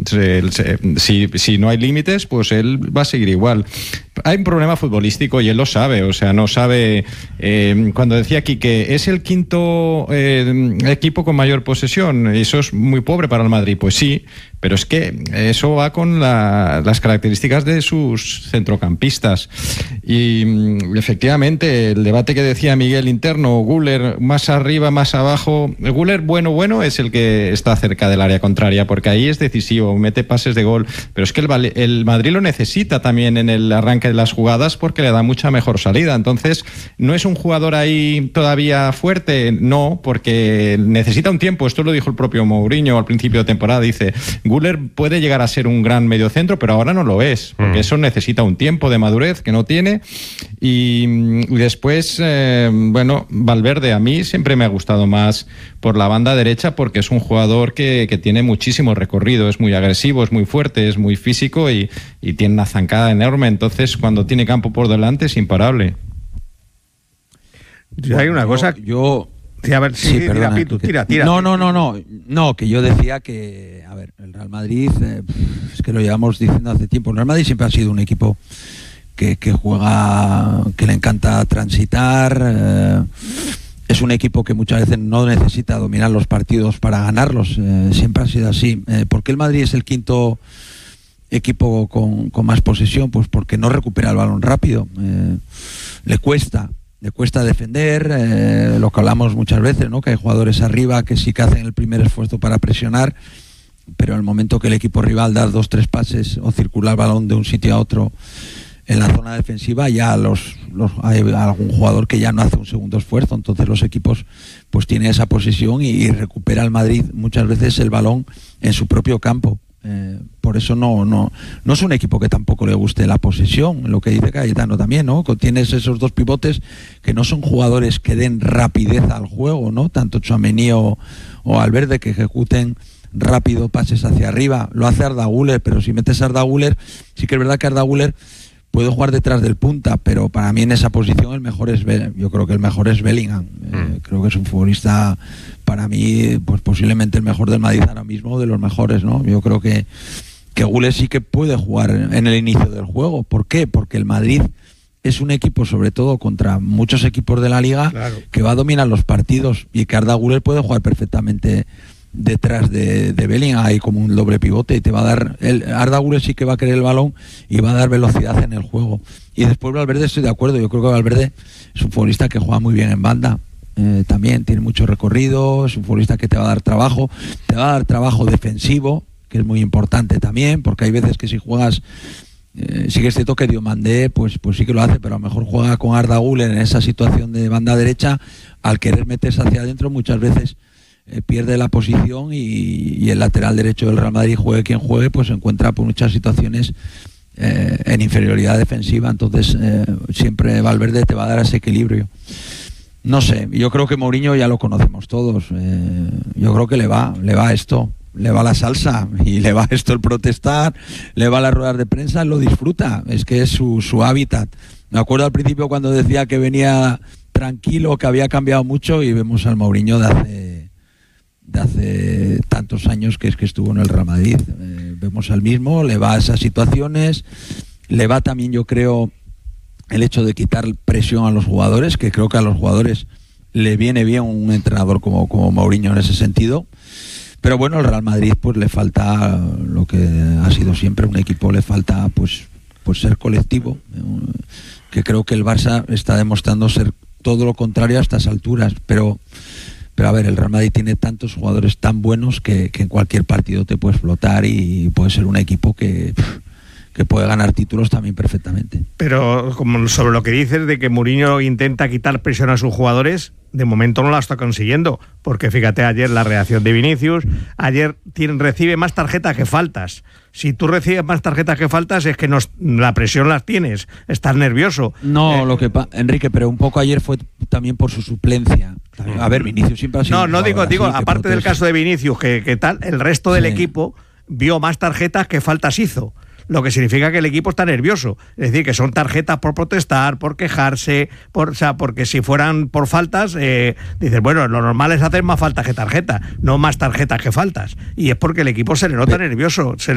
si no hay límites, pues él va a seguir igual. Hay un problema futbolístico y él lo sabe, o sea, no sabe. Cuando decía aquí que es el quinto equipo con mayor posesión, eso es muy pobre para el Madrid, pues sí, pero es que eso va con las características de sus centrocampistas. Y efectivamente, el debate que decía Miguel interno, Güler más arriba, más abajo. Güler bueno es el que está cerca del área contraria, porque ahí es decisivo, mete pases de gol, pero es que el Madrid lo necesita también en el arranque de las jugadas porque le da mucha mejor salida. Entonces, no es un jugador ahí todavía fuerte, no, porque necesita un tiempo. Esto lo dijo el propio Mourinho al principio de temporada, dice, Güler puede llegar a ser un gran mediocentro, pero ahora no lo es, porque eso necesita un tiempo de madurez que no tiene. Y después, Valverde a mí siempre me ha gustado más por la banda derecha porque es un jugador que tiene muchísimo recorrido, es muy agresivo, es muy fuerte, es muy físico y tiene una zancada enorme. Entonces, cuando tiene campo por delante es imparable. Hay una cosa... Sí, a ver, sí, perdona, tira. No, que yo decía que, a ver, el Real Madrid, es que lo llevamos diciendo hace tiempo, el Real Madrid siempre ha sido un equipo que juega, que le encanta transitar, es un equipo que muchas veces no necesita dominar los partidos para ganarlos, siempre ha sido así. ¿Por qué el Madrid es el quinto equipo con más posesión? Pues porque no recupera el balón rápido, le cuesta defender, lo que hablamos muchas veces, ¿no? Que hay jugadores arriba que sí que hacen el primer esfuerzo para presionar, pero en el momento que el equipo rival da 2-3 pases o circula el balón de un sitio a otro en la zona defensiva, ya hay algún jugador que ya no hace un segundo esfuerzo. Entonces los equipos pues tienen esa posesión y recupera el Madrid muchas veces el balón en su propio campo. Por eso no es un equipo que tampoco le guste la posesión, lo que dice Cayetano también, ¿no? Tienes esos dos pivotes que no son jugadores que den rapidez al juego, ¿no? Tanto Tchouaméni o Valverde, que ejecuten rápido pases hacia arriba. Lo hace Arda Güler, pero si metes a Arda Güler, sí que es verdad que Arda Güler puede jugar detrás del punta, pero para mí en esa posición yo creo que el mejor es Bellingham. Creo que es un futbolista, para mí, pues posiblemente el mejor del Madrid ahora mismo, de los mejores, ¿no? Yo creo que Güler sí que puede jugar en el inicio del juego. ¿Por qué? Porque el Madrid es un equipo, sobre todo contra muchos equipos de la Liga, claro, que va a dominar los partidos, y que Arda Güler puede jugar perfectamente detrás de Bellingham, ahí como un doble pivote, y te va a dar, Arda Güler sí que va a querer el balón y va a dar velocidad en el juego. Y después Valverde, estoy de acuerdo, yo creo que Valverde es un futbolista que juega muy bien en banda, también tiene mucho recorrido, es un futbolista que te va a dar trabajo defensivo, que es muy importante también, porque hay veces que si juegas, sí que es cierto que Diomandé pues sí que lo hace, pero a lo mejor juega con Arda Güler en esa situación de banda derecha, al querer meterse hacia adentro muchas veces pierde la posición, y el lateral derecho del Real Madrid, juegue quien juegue, pues se encuentra por muchas situaciones en inferioridad defensiva. Entonces siempre Valverde te va a dar ese equilibrio. No sé, yo creo que Mourinho ya lo conocemos todos, yo creo que le va esto, le va la salsa, y le va esto el protestar, le va las ruedas de prensa, lo disfruta, es que es su hábitat. Me acuerdo al principio cuando decía que venía tranquilo, que había cambiado mucho, y vemos al Mourinho de hace tantos años que estuvo en el Real Madrid. Vemos al mismo, le va a esas situaciones, le va también, yo creo, el hecho de quitar presión a los jugadores, que creo que a los jugadores le viene bien un entrenador como Mourinho en ese sentido. Pero bueno, al Real Madrid pues le falta lo que ha sido siempre un equipo, le falta pues ser colectivo, que creo que el Barça está demostrando ser todo lo contrario a estas alturas, pero a ver, el Real Madrid tiene tantos jugadores tan buenos que en cualquier partido te puedes flotar, y puede ser un equipo que puede ganar títulos también perfectamente. Pero como sobre lo que dices de que Mourinho intenta quitar presión a sus jugadores, de momento no la está consiguiendo, porque fíjate ayer la reacción de Vinicius, recibe más tarjetas que faltas. Si tú recibes más tarjetas que faltas es que la presión las tienes, estás nervioso. No, Enrique, pero un poco ayer fue también por su suplencia. A ver, Vinicius siempre ha sido... No, digo, aparte del caso de Vinicius, que tal, el resto del equipo vio más tarjetas que faltas hizo. Lo que significa que el equipo está nervioso. Es decir, que son tarjetas por protestar, por quejarse, porque si fueran por faltas, dices, bueno, lo normal es hacer más faltas que tarjetas, no más tarjetas que faltas. Y es porque el equipo se le nota nervioso.